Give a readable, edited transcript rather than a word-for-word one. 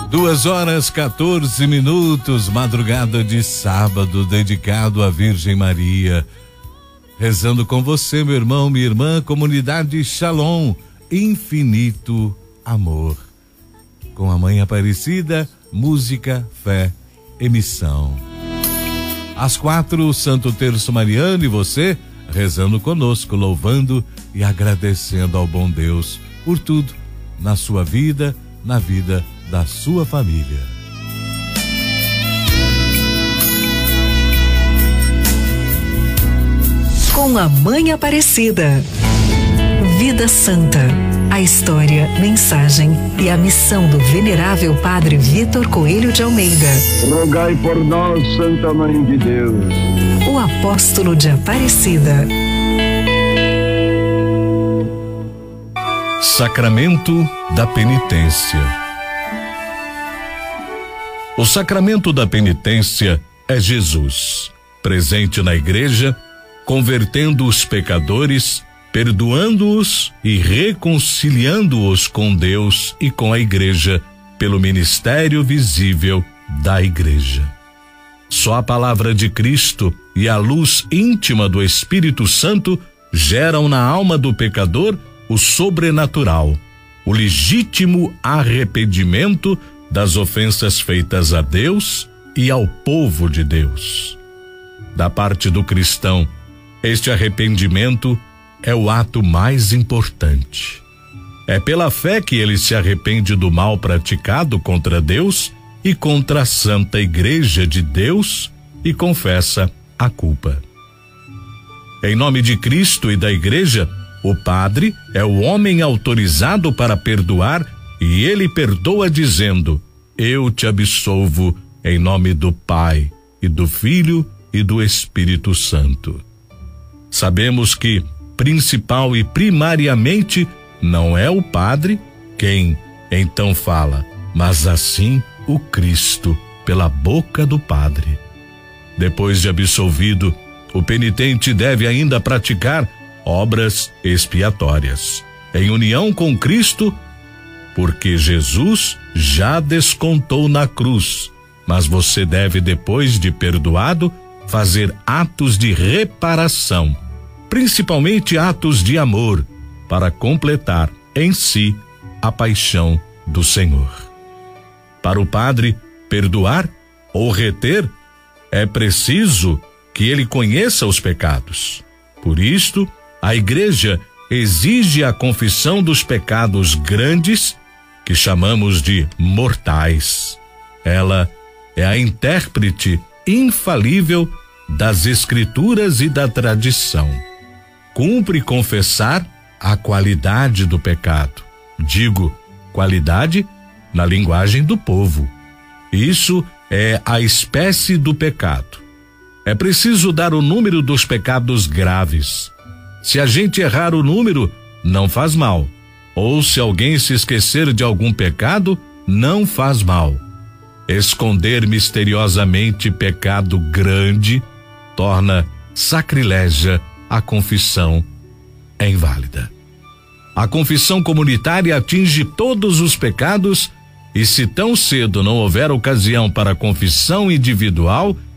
2h14, madrugada de sábado, dedicado à Virgem Maria. Rezando com você, meu irmão, minha irmã, comunidade Shalom, infinito amor. Com a Mãe Aparecida, música, fé e missão. Às 4, Santo Terço Mariano, e você rezando conosco, louvando e agradecendo ao bom Deus por tudo na sua vida, na vida da sua família. Com a Mãe Aparecida. Vida Santa. A história, mensagem e a missão do venerável Padre Vitor Coelho de Almeida. Rogai por nós, Santa Mãe de Deus. O apóstolo de Aparecida. Sacramento da Penitência. O sacramento da penitência é Jesus, presente na igreja, convertendo os pecadores, perdoando-os e reconciliando-os com Deus e com a igreja pelo ministério visível da igreja. Só a palavra de Cristo e a luz íntima do Espírito Santo geram na alma do pecador o sobrenatural, o legítimo arrependimento das ofensas feitas a Deus e ao povo de Deus. Da parte do cristão, este arrependimento é o ato mais importante. É pela fé que ele se arrepende do mal praticado contra Deus e contra a Santa Igreja de Deus e confessa a culpa. Em nome de Cristo e da Igreja, o padre é o homem autorizado para perdoar e ele perdoa dizendo: eu te absolvo em nome do Pai e do Filho e do Espírito Santo. Sabemos que, principal e primariamente, não é o padre quem então fala, mas assim o Cristo pela boca do padre. Depois de absolvido, o penitente deve ainda praticar obras expiatórias, em união com Cristo, porque Jesus já descontou na cruz, mas você deve, depois de perdoado, fazer atos de reparação, principalmente atos de amor, para completar em si a paixão do Senhor. Para o padre, perdoar ou reter, é preciso que ele conheça os pecados. Por isto, a Igreja exige a confissão dos pecados grandes, que chamamos de mortais. Ela é a intérprete infalível das Escrituras e da tradição. Cumpre confessar a qualidade do pecado. Digo, qualidade na linguagem do povo. Isso é a espécie do pecado. É preciso dar o número dos pecados graves. Se a gente errar o número, não faz mal. Ou se alguém se esquecer de algum pecado, não faz mal. Esconder misteriosamente pecado grande torna sacrilégia a confissão é inválida. A confissão comunitária atinge todos os pecados e, se tão cedo não houver ocasião para a confissão individual,